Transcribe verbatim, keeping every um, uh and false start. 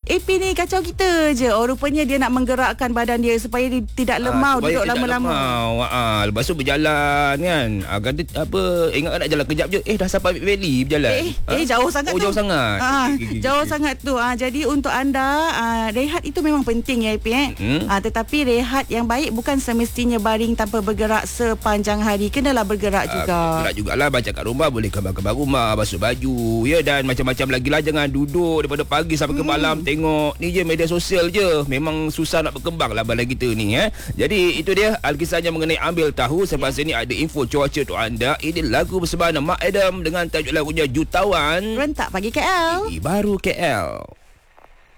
A P ni kacau kita je. Oh, rupanya dia nak menggerakkan badan dia supaya dia tidak lemau, ha, duduk lama-lama. Ha, lepas tu berjalan kan. Ha, kata apa, ingat nak jalan kejap je. Eh dah sampai Big Valley berjalan. Eh, ha? eh jauh sangat oh, tu. jauh sangat. Ha, okay, okay, jauh okay. sangat tu. Ha, jadi untuk anda, ha, rehat itu memang penting ya A P eh. Hmm? Ha, tetapi rehat yang baik bukan semestinya baring tanpa bergerak sepanjang hari. Kenalah bergerak ha, juga. Bergerak jugalah. Baca kat rumah, boleh kembar-kembar rumah, basuh baju ya, dan macam-macam lagi lah. Jangan duduk daripada pagi sampai ke malam hmm. tengok ni je media sosial je. Memang susah nak berkembang lah badan kita ni eh. Jadi itu dia alkisahnya mengenai ambil tahu. Selepas yeah. ini ada info cuaca untuk anda. Ini lagu bersama Mak Adam dengan tajuk lagunya Jutawan. Rentak Pagi K L. Ini baru K L.